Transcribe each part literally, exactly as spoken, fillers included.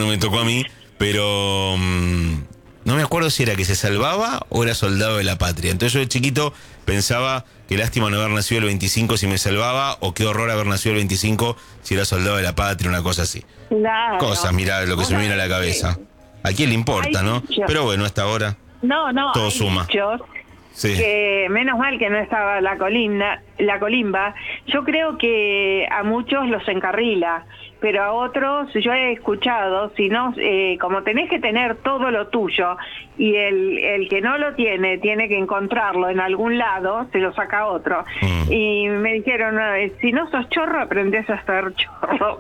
no me tocó a mí, pero mmm, no me acuerdo si era que se salvaba o era soldado de la patria. Entonces yo de chiquito pensaba que lástima no haber nacido el veinticinco si me salvaba, o qué horror haber nacido el veinticinco si era soldado de la patria, una cosa así. Claro. Cosas, mirá lo que Bueno, se me viene a la cabeza. ¿A quién le importa, no? Pero bueno, hasta ahora No, no, todo hay suma. dichos Sí. que menos mal que no estaba la colimba, la colimba. Yo creo que a muchos los encarrila, pero a otros yo he escuchado, si no, eh, como tenés que tener todo lo tuyo y el, el que no lo tiene tiene que encontrarlo en algún lado, se lo saca otro. Mm. Y me dijeron, si no sos chorro, aprendés a ser chorro.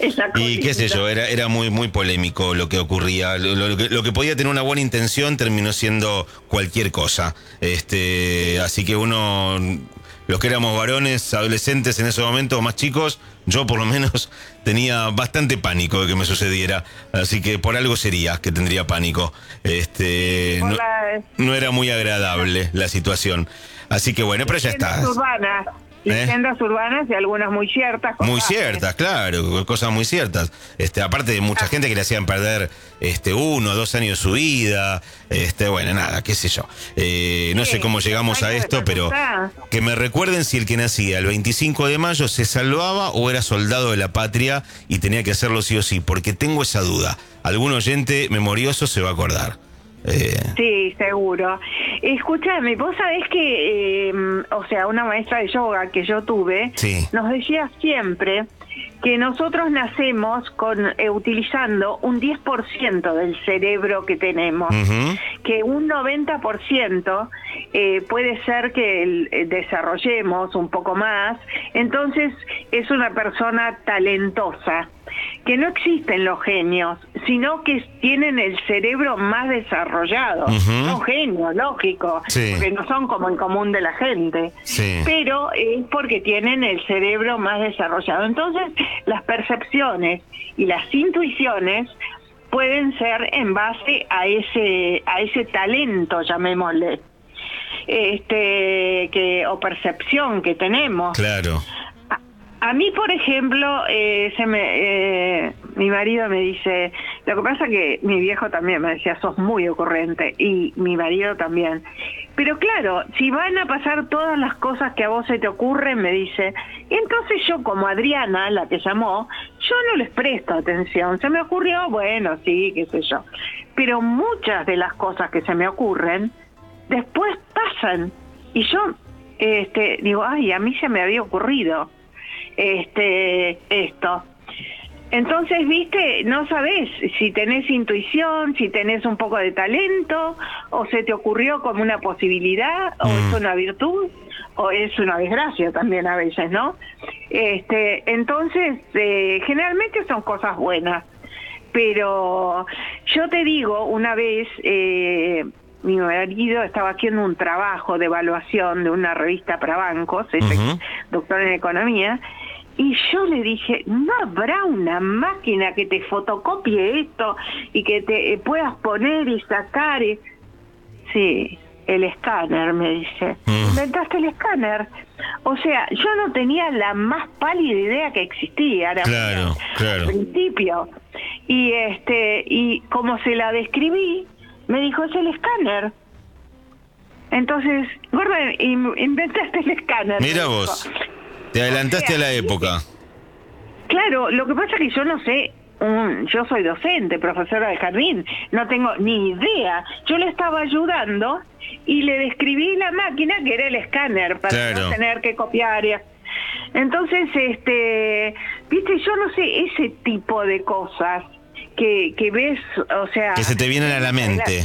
Y qué sé yo, era, era muy, muy polémico lo que ocurría. Lo, lo, que, lo que podía tener una buena intención terminó siendo cualquier cosa. Este, así que uno, los que éramos varones, adolescentes en ese momento, más chicos, yo por lo menos tenía bastante pánico de que me sucediera. Así que por algo sería que tendría pánico. Este, no, no era muy agradable la situación. Así que bueno, pero ya está. Leyendas ¿Eh? urbanas y algunas muy ciertas. Muy ciertas, claro, cosas muy ciertas. Este, aparte de mucha ah. gente que le hacían perder este uno o dos años de su vida. Este, bueno, nada, qué sé yo. Eh, no sí, sé cómo llegamos a esto, pero que me recuerden si el que nacía el veinticinco de mayo se salvaba o era soldado de la patria y tenía que hacerlo sí o sí, porque tengo esa duda. Algún oyente memorioso se va a acordar. Eh... Sí, seguro. Escúchame, vos sabés que, eh, o sea, una maestra de yoga que yo tuve, sí. nos decía siempre que nosotros nacemos con eh, utilizando un diez por ciento del cerebro que tenemos, uh-huh. que un noventa por ciento eh, puede ser que el, eh, desarrollemos un poco más, entonces es una persona talentosa. Que no existen los genios, sino que tienen el cerebro más desarrollado. Uh-huh. Son genios, lógico, sí. porque no son como el común de la gente. Sí. Pero es porque tienen el cerebro más desarrollado. Entonces, las percepciones y las intuiciones pueden ser en base a ese a ese talento, llamémosle, este que o percepción que tenemos. Claro. A mí, por ejemplo, eh, se me, eh, mi marido me dice, lo que pasa que mi viejo también me decía, sos muy ocurrente, y mi marido también. Pero claro, si van a pasar todas las cosas que a vos se te ocurren, me dice, entonces yo como Adriana, la que llamó, yo no les presto atención. Se me ocurrió, bueno, sí, qué sé yo. Pero muchas de las cosas que se me ocurren, después pasan. Y yo este, digo, ay, a mí se me había ocurrido. Este, esto. Entonces, viste, no sabés si tenés intuición, si tenés un poco de talento, o se te ocurrió como una posibilidad, o mm. es una virtud, o es una desgracia también a veces, ¿no? Este, entonces, eh, generalmente son cosas buenas, pero yo te digo, una vez, eh, mi marido estaba haciendo un trabajo de evaluación de una revista para bancos, es uh-huh. doctor en economía, y yo le dije, ¿no habrá una máquina que te fotocopie esto y que te puedas poner y sacar? Y... Sí, el escáner, me dice. Mm. ¿Inventaste el escáner? O sea, yo no tenía la más pálida idea que existía. Era claro, claro. Al principio. Y, este, y como se la describí, me dijo, es el escáner. Entonces, gorda, inventaste el escáner. Mira vos. Te adelantaste o sea, a la época. Claro, lo que pasa es que yo no sé, um, yo soy docente, profesora de jardín, no tengo ni idea. Yo le estaba ayudando y le describí la máquina que era el escáner para claro. no tener que copiar. Entonces, este, viste, yo no sé, ese tipo de cosas que, que ves, o sea... Que se te vienen a la mente.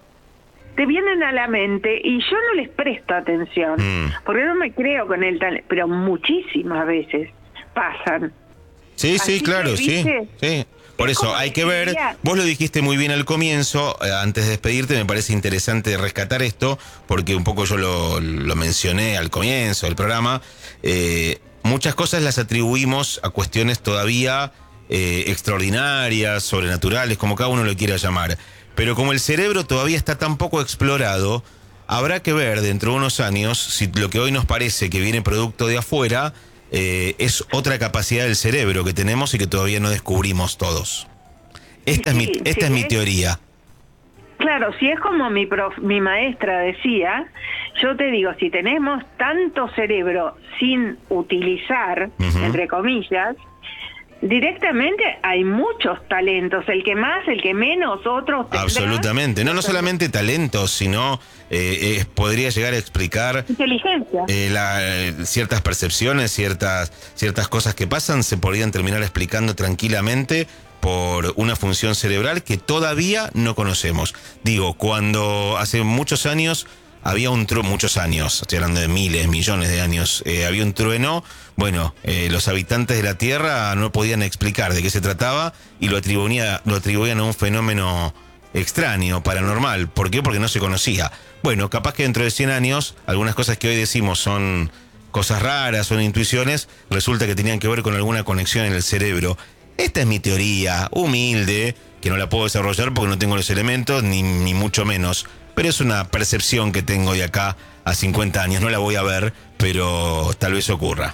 Te vienen a la mente y yo no les presto atención, mm. porque no me creo con el talento, pero muchísimas veces pasan. Sí, Así sí, claro, que, sí, sí. Por eso hay que ver, vos lo dijiste muy bien al comienzo, eh, antes de despedirte me parece interesante rescatar esto, porque un poco yo lo, lo mencioné al comienzo del programa, eh, muchas cosas las atribuimos a cuestiones todavía eh, extraordinarias, sobrenaturales, como cada uno lo quiera llamar. Pero como el cerebro todavía está tan poco explorado, habrá que ver dentro de unos años si lo que hoy nos parece que viene producto de afuera eh, es otra capacidad del cerebro que tenemos y que todavía no descubrimos todos. Esta sí, es mi, esta sí, es mi es, teoría. Claro, si es como mi prof, mi maestra decía, yo te digo, si tenemos tanto cerebro sin utilizar, uh-huh. entre comillas, directamente hay muchos talentos, el que más, el que menos, otros tendrán. Absolutamente, no, no solamente talentos, sino eh, eh, podría llegar a explicar inteligencia. Eh, la, eh, ciertas percepciones, ciertas, ciertas cosas que pasan, se podrían terminar explicando tranquilamente por una función cerebral que todavía no conocemos. Digo, cuando hace muchos años había un trueno, muchos años, estoy hablando de miles, millones de años, eh, había un trueno, bueno, eh, los habitantes de la Tierra no podían explicar de qué se trataba y lo atribuía, lo atribuían a un fenómeno extraño, paranormal. ¿Por qué? Porque no se conocía. Bueno, capaz que dentro de cien años, algunas cosas que hoy decimos son cosas raras, son intuiciones, resulta que tenían que ver con alguna conexión en el cerebro. Esta es mi teoría, humilde, que no la puedo desarrollar porque no tengo los elementos, ni, ni mucho menos. Pero es una percepción que tengo de acá a cincuenta años. No la voy a ver, pero tal vez ocurra.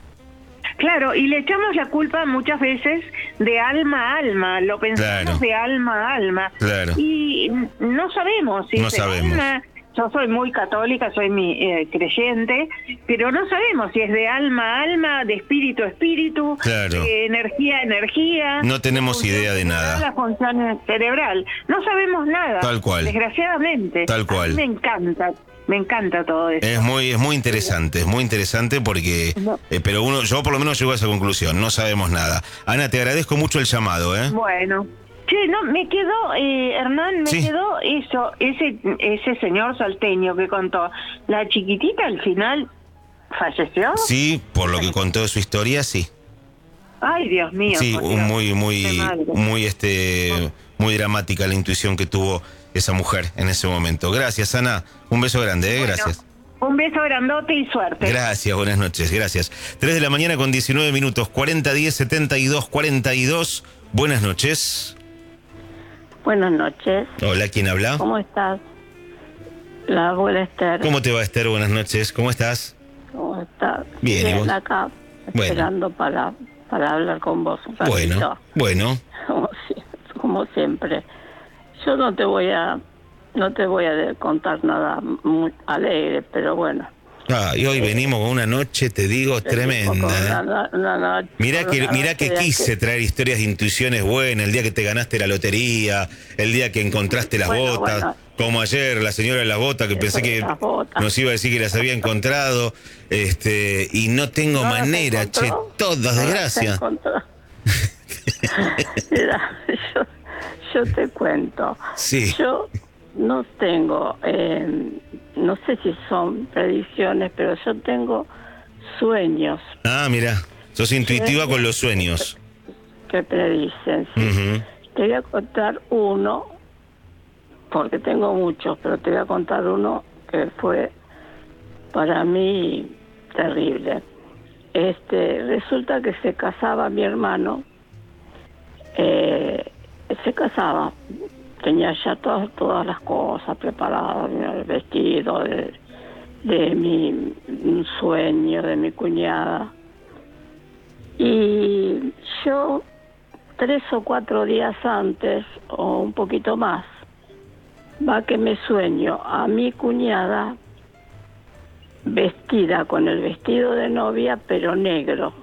Claro, y le echamos la culpa muchas veces de alma a alma, lo pensamos claro. de alma a alma. Claro. Y no sabemos si no es sabemos. Alma. Yo soy muy católica, soy mi eh, creyente, pero no sabemos si es de alma a alma, de espíritu a espíritu, claro. de energía a energía. No tenemos idea de nada. La función cerebral. No sabemos nada. Tal cual. Desgraciadamente. Tal cual. A mí me encanta. Me encanta todo eso. Es muy, es muy interesante, es muy interesante porque, no. eh, pero uno, yo por lo menos llego a esa conclusión, no sabemos nada. Ana, te agradezco mucho el llamado, ¿eh? Bueno. Che, no, me quedó, eh, Hernán, me sí. quedó eso, ese ese señor salteño que contó. ¿La chiquitita al final falleció? Sí, por lo que contó de su historia, sí. Ay, Dios mío. Sí, un muy, muy, muy, este, muy dramática la intuición que tuvo esa mujer en ese momento. Gracias, Ana. Un beso grande, ¿eh? Bueno, gracias. Un beso grandote y suerte. Gracias, buenas noches, gracias. tres de la mañana con diecinueve minutos, cuarenta diez setenta y dos cuarenta y dos. Buenas noches. Buenas noches. Hola, ¿quién habla? ¿Cómo estás? La abuela Esther. ¿Cómo te va, Esther? Buenas noches, ¿cómo estás? ¿Cómo estás? Bien, Bien, ¿y vos? Acá, esperando bueno. para, para hablar con vos un ratito. Bueno, bueno. Como, como siempre. Yo no te voy a no te voy a contar nada muy alegre, pero bueno. Ah, y hoy venimos con una noche, te digo, tremenda. Una, una noche, mirá que, mirá que quise que... traer historias de intuiciones buenas, el día que te ganaste la lotería, el día que encontraste las bueno, botas, bueno. como ayer la señora de las botas, que pensé que nos iba a decir que las había encontrado, este y no tengo ¿No manera, che, todas de gracia. Mira, yo, yo te cuento. Sí. Yo no tengo... Eh, no sé si son predicciones, pero yo tengo sueños. Ah, mira, sos intuitiva con los sueños. Que predicen, sí. Uh-huh. Te voy a contar uno, porque tengo muchos, pero te voy a contar uno que fue para mí terrible. Este, resulta que se casaba mi hermano, eh, se casaba. Tenía ya todas, todas las cosas preparadas, el vestido de, de mi un sueño, de mi cuñada. Y yo, tres o cuatro días antes, o un poquito más, va que me sueño a mi cuñada vestida con el vestido de novia, pero negro.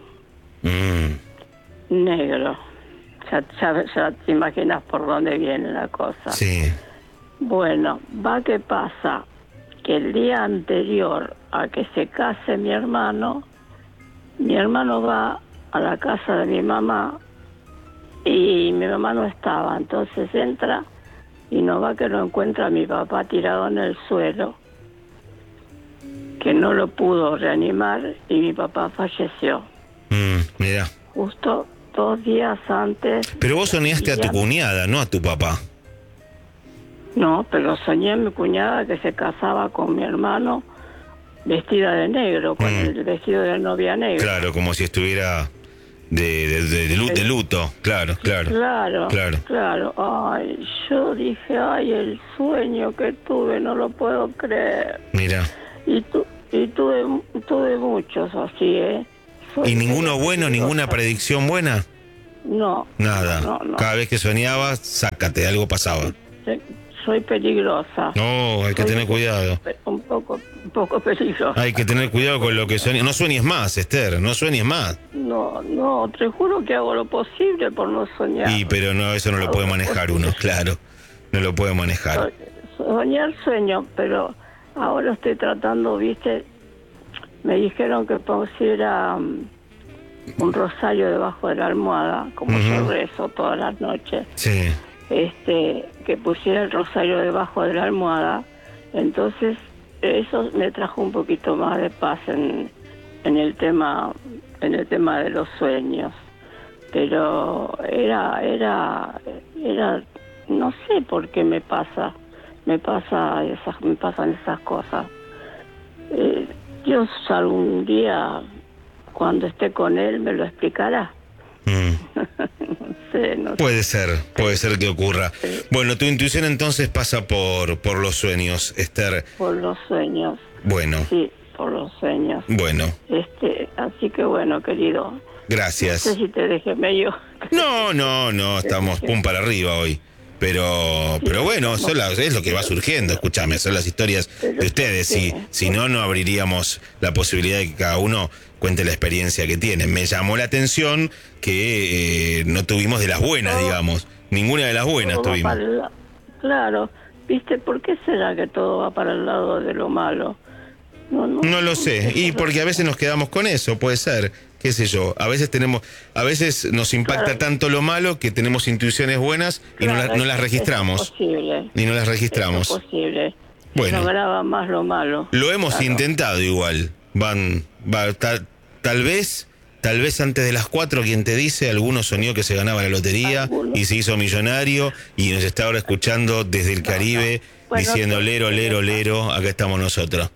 Mm. Negro. Ya, ya, ya te imaginas por dónde viene la cosa. Sí. Bueno, va que pasa que el día anterior a que se case mi hermano, mi hermano va a la casa de mi mamá y mi mamá no estaba. Entonces entra y no va que lo encuentra a mi papá tirado en el suelo, que no lo pudo reanimar y mi papá falleció. Mm, mira. Justo dos días antes. Pero vos soñaste a tu cuñada, no a tu papá. No, pero soñé a mi cuñada que se casaba con mi hermano vestida de negro, con mm. el vestido de novia negra. Claro, como si estuviera de, de, de, de, luto, de luto, claro, claro. Claro, claro. Claro. Ay, yo dije, ay, el sueño que tuve, no lo puedo creer. Mira. Y, tu, y tuve, tuve muchos así, ¿eh? ¿Y ninguno bueno, ninguna predicción buena? No. Nada. No, no. Cada vez que soñabas, sácate, algo pasaba. Soy peligrosa. No, hay que Soy tener cuidado. Un poco, un poco peligrosa. Hay que tener cuidado con lo que sueñas. No sueñes más, Esther, no sueñes más. No, no, te juro que hago lo posible por no soñar. Y pero no, eso no lo puede manejar uno, claro. No lo puede manejar. Soñar sueño, pero ahora estoy tratando, viste, me dijeron que pusiera um, un rosario debajo de la almohada, como uh-huh. yo rezo todas las noches. Sí. Este, que pusiera el rosario debajo de la almohada, entonces eso me trajo un poquito más de paz en, en el tema, en el tema de los sueños. Pero era, era, era, no sé por qué me pasa, me pasa esas, me pasan esas cosas. Eh, Dios algún día, cuando esté con él, me lo explicará. Mm. no sé, no puede sé. ser, puede ser que ocurra. Sí. Bueno, tu intuición entonces pasa por, por los sueños, Esther. Por los sueños. Bueno. Sí, por los sueños. Bueno. Este, así que bueno, querido. Gracias. No sé si te dejé medio. No, no, no, estamos pum para arriba hoy. Pero, sí, pero bueno, son las, es lo que va surgiendo, escúchame, son las historias de ustedes. Si, si no, no abriríamos la posibilidad de que cada uno cuente la experiencia que tiene. Me llamó la atención que eh, no tuvimos de las buenas, todo, digamos. Ninguna de las buenas tuvimos. El, claro, ¿viste? ¿Por qué será que todo va para el lado de lo malo? No, no, no lo sé. Y porque a veces nos quedamos con eso, puede ser. Qué sé yo, a veces tenemos, a veces nos impacta claro. tanto lo malo que tenemos intuiciones buenas y claro, no, la, no las registramos. Es posible. Y no las registramos. Es posible. Bueno. No graba más lo malo. Lo hemos claro. intentado igual. Van, va, tal, tal vez, tal vez antes de las cuatro, quien te dice, alguno soñó que se ganaba la lotería ¿Alguno? y se hizo millonario y nos está ahora escuchando desde el Caribe no, no. Bueno, diciendo no, lero, lero, lero, acá estamos nosotros.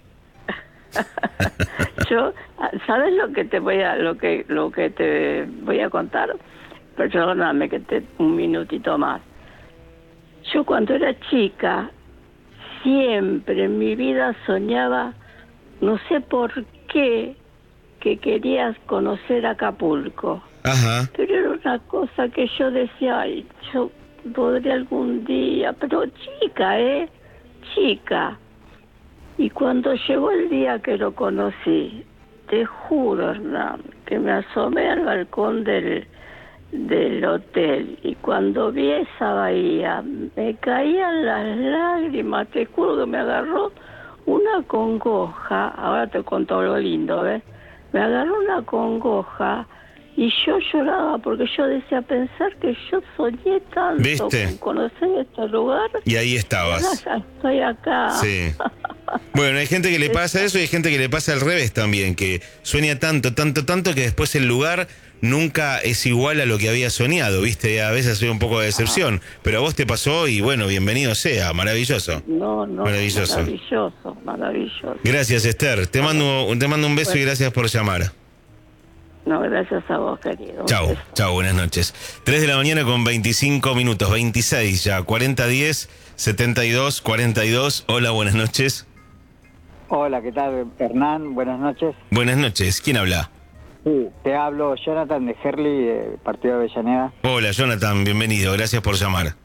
Yo, ¿sabes lo que te voy a lo que lo que te voy a contar? Perdóname que te un minutito más. Yo cuando era chica siempre en mi vida soñaba, no sé por qué, que querías conocer Acapulco. Ajá. Pero era una cosa que yo decía, ay, yo podría algún día, pero chica, ¿eh? Chica. Y cuando llegó el día que lo conocí, te juro, Hernán, que me asomé al balcón del, del hotel y cuando vi esa bahía, me caían las lágrimas, te juro que me agarró una congoja, ahora te cuento lo lindo, ¿ves? Me agarró una congoja y yo lloraba porque yo decía pensar que yo soñé tanto ¿Viste? con conocer este lugar. Y ahí estabas. Ahora ya estoy acá. Sí. Bueno, hay gente que le pasa eso y hay gente que le pasa al revés también, que sueña tanto, tanto, tanto que después el lugar nunca es igual a lo que había soñado, ¿viste? A veces hay un poco de decepción, ah. pero a vos te pasó y bueno, bienvenido sea, maravilloso. No, no, maravilloso. Maravilloso, maravilloso. Gracias, Esther, te mando, te mando un beso bueno. y gracias por llamar. No, gracias a vos, querido. Chau, chau, buenas noches. tres de la mañana con veinticinco minutos, veintiséis ya, cuarenta diez, setenta y dos, cuarenta y dos. Hola, buenas noches. Hola, ¿qué tal, Hernán? Buenas noches. Buenas noches, ¿quién habla? Sí, te hablo Jonathan de Herli, eh, Partido de Avellaneda. Hola, Jonathan, bienvenido, gracias por llamar.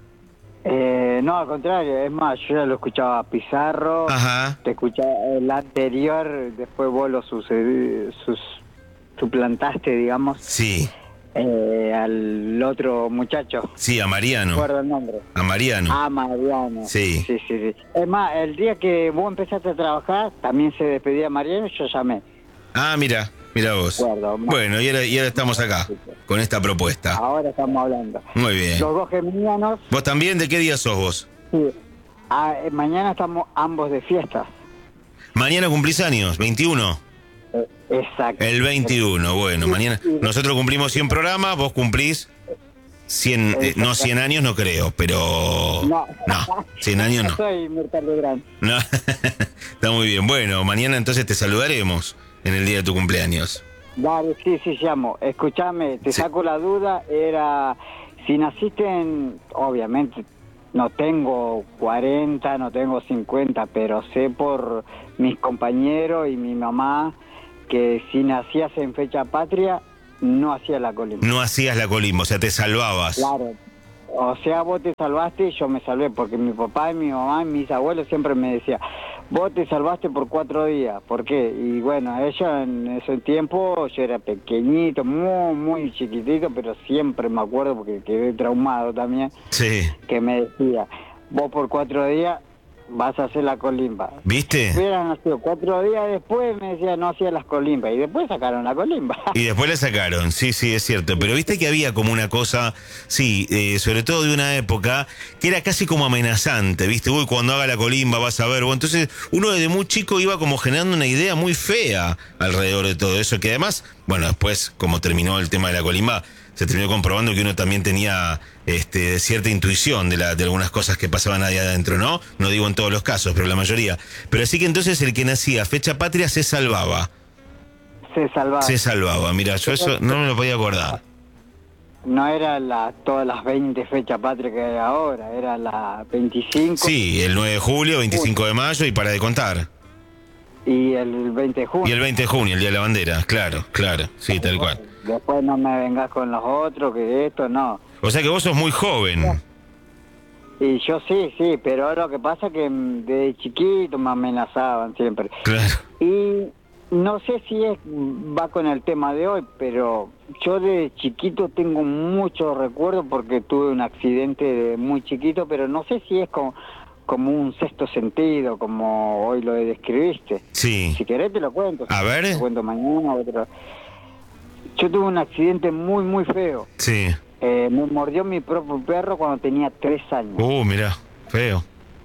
Eh, no, al contrario, es más, yo ya lo escuchaba a Pizarro. Ajá. Te escuchaba el anterior, después vos lo sucedí, sus, suplantaste, digamos. Sí. Eh, al otro muchacho. Sí, a Mariano. No recuerdo el nombre. A Mariano. A Mariano. Sí. Sí, sí, sí. Es más, el día que vos empezaste a trabajar, también se despedía Mariano, yo llamé. Ah, mira, mira vos. Recuerdo, bueno, y ahora, y ahora estamos acá, con esta propuesta. Ahora estamos hablando. Muy bien. Los dos geminianos. ¿Vos también? ¿De qué día sos vos? Sí. Ah, eh, mañana estamos ambos de fiestas. ¿Mañana cumplís años? ¿veintiuno? Exacto. El veintiuno, bueno, mañana nosotros cumplimos cien programas, vos cumplís cien, eh, no cien años no creo, pero no, no cien años no. Soy Mirta Legrand. No. Está muy bien, bueno, mañana entonces te saludaremos en el día de tu cumpleaños. Dale, sí, sí, llamo. Escúchame, te sí. saco la duda, era, si naciste en, obviamente, no tengo cuarenta, no tengo cincuenta, pero sé por mis compañeros y mi mamá que si nacías en fecha patria, no hacía la colimba. No hacías la colimba, o sea, te salvabas. Claro. O sea, vos te salvaste y yo me salvé, porque mi papá y mi mamá y mis abuelos siempre me decían, vos te salvaste por cuatro días. ¿Por qué? Y bueno, ella en ese tiempo, yo era pequeñito, muy, muy chiquitito, pero siempre me acuerdo, porque quedé traumado también, sí, que me decía, vos por cuatro días vas a hacer la colimba. ¿Viste? Hubieran nacido cuatro días después, me decía, no hacía las colimbas, y después sacaron la colimba. Y después la sacaron, sí, sí, es cierto. Pero viste que había como una cosa, sí, eh, sobre todo de una época, que era casi como amenazante, ¿viste? Uy, cuando haga la colimba vas a ver. Bueno, entonces uno desde muy chico iba como generando una idea muy fea alrededor de todo eso, que además, bueno, después, como terminó el tema de la colimba, se terminó comprobando que uno también tenía este, cierta intuición de, la, de algunas cosas que pasaban ahí adentro, ¿no? No digo en todos los casos, pero la mayoría. Pero así que entonces el que nacía fecha patria se salvaba. Se salvaba. Se salvaba, mira, yo eso no me lo podía acordar. No era la, todas las veinte fechas patrias que hay ahora, era la veinticinco. Sí, el nueve de julio, veinticinco de mayo y para de contar. Y el veinte de junio. Y el veinte de junio, el Día de la Bandera, claro, claro, sí, tal cual. Después no me vengas con los otros, que esto no. O sea que vos sos muy joven. Y yo sí, sí, pero lo que pasa es que desde chiquito me amenazaban siempre. Claro. Y no sé si es va con el tema de hoy, pero yo desde chiquito tengo muchos recuerdos porque tuve un accidente de muy chiquito, pero no sé si es como, como un sexto sentido, como hoy lo describiste. Sí. Si querés te lo cuento. A ver. Te lo cuento mañana, otro. Yo tuve un accidente muy, muy feo. Sí. Eh, me mordió mi propio perro cuando tenía tres años. Uh, mirá, feo.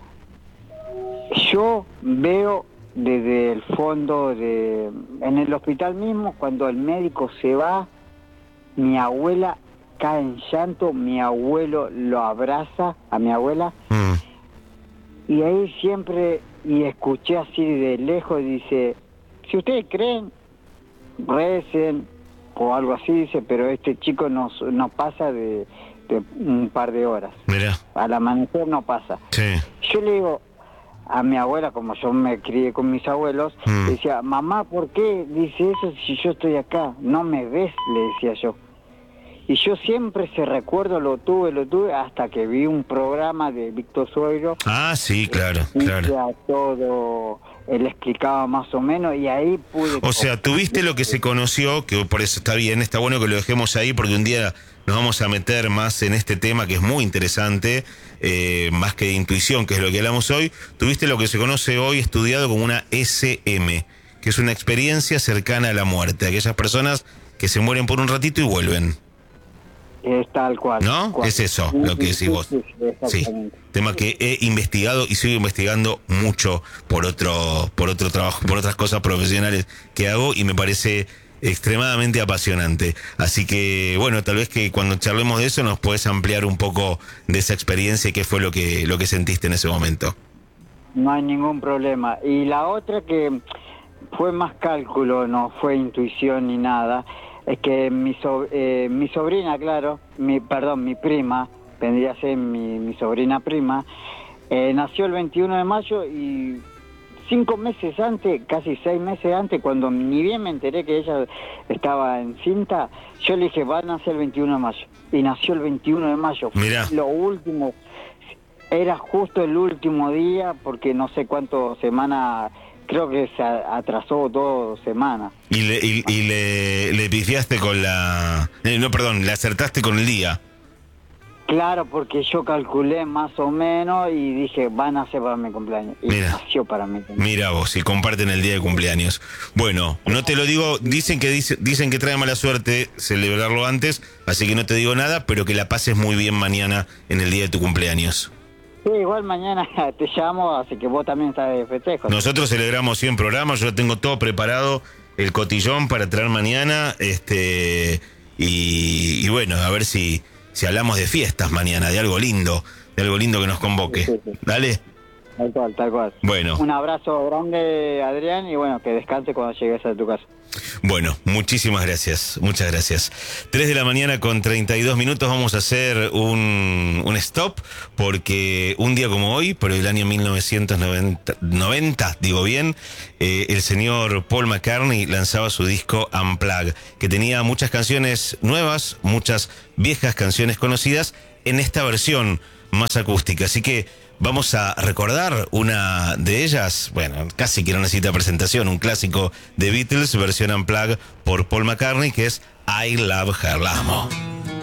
Yo veo desde el fondo de... En el hospital mismo, cuando el médico se va, mi abuela cae en llanto, mi abuelo lo abraza a mi abuela. Mm. Y ahí siempre, y escuché así de lejos, dice, si ustedes creen, recen, o algo así, dice, pero este chico no, no pasa de, de un par de horas. Mirá. Al amanecer no pasa. Sí. Yo le digo a mi abuela, como yo me crié con mis abuelos, mm. decía, mamá, ¿por qué dice eso si yo estoy acá? No me ves, le decía yo. Y yo siempre ese recuerdo lo tuve, lo tuve, hasta que vi un programa de Víctor Sueiro. Ah, sí, claro, claro. Todo, él explicaba más o menos y ahí pude... O sea, tuviste lo que se conoció, que por eso está bien, está bueno que lo dejemos ahí, porque un día nos vamos a meter más en este tema que es muy interesante, eh, más que de intuición, que es lo que hablamos hoy. Tuviste lo que se conoce hoy estudiado como una S M, que es una experiencia cercana a la muerte, aquellas personas que se mueren por un ratito y vuelven. Es tal cual. ¿No? Cual. Es eso lo que decís vos. Sí, tema que he investigado y sigo investigando mucho por otro por otro trabajo, por otras cosas profesionales que hago y me parece extremadamente apasionante. Así que, bueno, tal vez que cuando charlemos de eso nos puedes ampliar un poco de esa experiencia y qué fue lo que lo que sentiste en ese momento. No hay ningún problema. Y la otra que fue más cálculo, no fue intuición ni nada, es que mi, so, eh, mi sobrina, claro, mi perdón, mi prima, vendría a ser mi, mi sobrina prima, eh, nació el veintiuno de mayo y cinco meses antes, casi seis meses antes, cuando ni bien me enteré que ella estaba encinta, yo le dije, va a nacer el veintiuno de mayo. Y nació el veintiuno de mayo. Mirá. Lo último, era justo el último día, porque no sé cuántas semanas... Creo que se atrasó dos semanas. ¿Y le, y, y le, le pifiaste con la... Eh, no, perdón, le acertaste con el día? Claro, porque yo calculé más o menos y dije, van a ser para mi cumpleaños. Y mira, nació para mi cumpleaños. Mira vos, si comparten el día de cumpleaños. Bueno, no te lo digo, dicen que dice, dicen que trae mala suerte celebrarlo antes, así que no te digo nada, pero que la pases muy bien mañana en el día de tu cumpleaños. Sí, igual mañana te llamo, así que vos también estás de festejo. Nosotros celebramos cien programas, yo tengo todo preparado, el cotillón para traer mañana, este y, y bueno, a ver si, si hablamos de fiestas mañana, de algo lindo, de algo lindo que nos convoque. Sí, sí, sí. Dale. Tal cual, tal cual. Bueno. Un abrazo grande, Adrián, y bueno, que descanse cuando llegues a tu casa. Bueno, muchísimas gracias, muchas gracias. Tres de la mañana con treinta y dos minutos, vamos a hacer un, un stop, porque un día como hoy, por el año mil novecientos noventa, digo bien, eh, el señor Paul McCartney lanzaba su disco Unplugged, que tenía muchas canciones nuevas, muchas viejas canciones conocidas, en esta versión más acústica. Así que vamos a recordar una de ellas, bueno, casi que no necesita presentación, un clásico de Beatles, versión Unplugged por Paul McCartney, que es I Love Her, la amo.